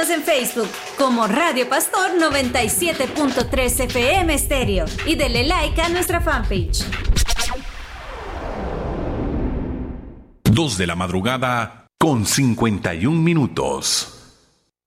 Búscanos en Facebook como Radio Pastor 97.3 FM Estéreo y dele like a nuestra fanpage. 2 de la madrugada con 51 minutos.